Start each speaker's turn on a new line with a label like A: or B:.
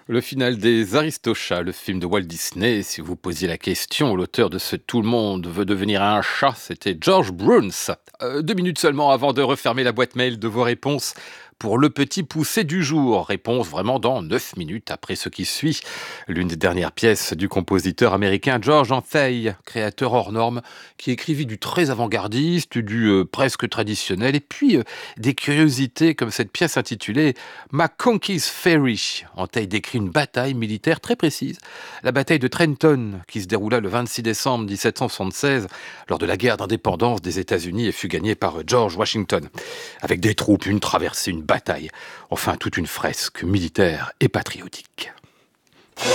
A: Le final des Aristochats, le film de Walt Disney, si vous posiez la question, l'auteur de ce Tout le monde veut devenir un chat, c'était George Bruns. 2 minutes seulement avant de refermer la boîte mail de vos réponses pour le petit poussé du jour. Réponse vraiment dans 9 minutes après ce qui suit. L'une des dernières pièces du compositeur américain George Antheil, créateur hors norme, qui écrivit du très avant-gardiste, du presque traditionnel, et puis des curiosités comme cette pièce intitulée McConkey's Ferry. Antheil décrit une bataille militaire très précise, la bataille de Trenton, qui se déroula le 26 décembre 1776 lors de la guerre d'indépendance des États-Unis et fut gagnée par George Washington. Avec des troupes, une traversée, une bataille, enfin toute une fresque militaire et patriotique.